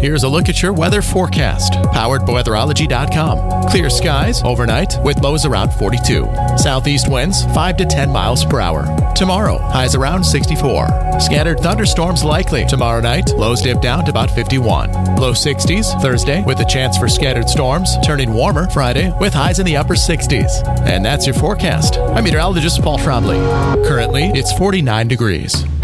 Here's a look at your weather forecast, powered by weatherology.com. Clear skies overnight with lows around 42. Southeast winds 5 to 10 miles per hour. Tomorrow, highs around 64. Scattered thunderstorms likely. Tomorrow night, lows dip down to about 51. Low 60s Thursday with a chance for scattered storms, turning warmer Friday with highs in the upper 60s. And that's your forecast. I'm meteorologist Paul Trombley. Currently, it's 49 degrees.